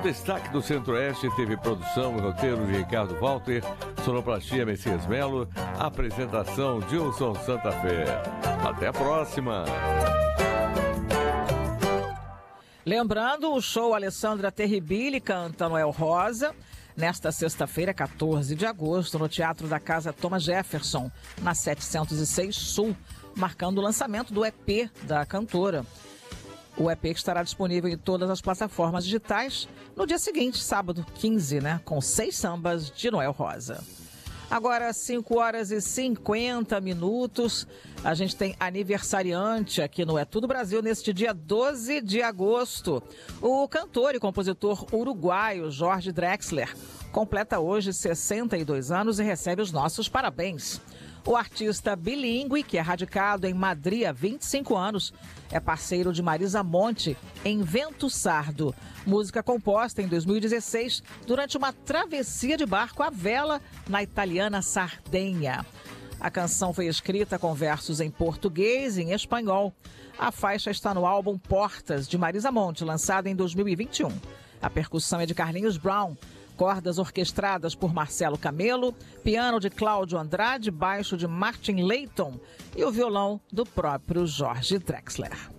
destaque do Centro-Oeste teve produção e roteiro de Ricardo Walter, sonoplastia Messias Melo, apresentação Dilson Santa Fé. Até a próxima! Lembrando, o show Alessandra Terribili canta Noel Rosa, nesta sexta-feira, 14 de agosto, no Teatro da Casa Thomas Jefferson, na 706 Sul, marcando o lançamento do EP da cantora. O EP que estará disponível em todas as plataformas digitais no dia seguinte, sábado 15, com 6 sambas de Noel Rosa. Agora, 5h50, a gente tem aniversariante aqui no É Tudo Brasil neste dia 12 de agosto. O cantor e compositor uruguaio Jorge Drexler completa hoje 62 anos e recebe os nossos parabéns. O artista bilíngue, que é radicado em Madrid há 25 anos, é parceiro de Marisa Monte em Vento Sardo, música composta em 2016 durante uma travessia de barco à vela na italiana Sardenha. A canção foi escrita com versos em português e em espanhol. A faixa está no álbum Portas, de Marisa Monte, lançado em 2021. A percussão é de Carlinhos Brown, cordas orquestradas por Marcelo Camelo, piano de Cláudio Andrade, baixo de Martin Layton e o violão do próprio Jorge Drexler.